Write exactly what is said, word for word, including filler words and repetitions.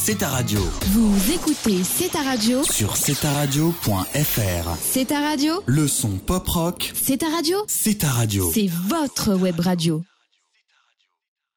C'est ta radio. Vous écoutez C'est ta radio Sur c'est ta radio point f r. C'est ta radio Le son pop rock. C'est ta radio C'est ta radio. C'est votre web radio.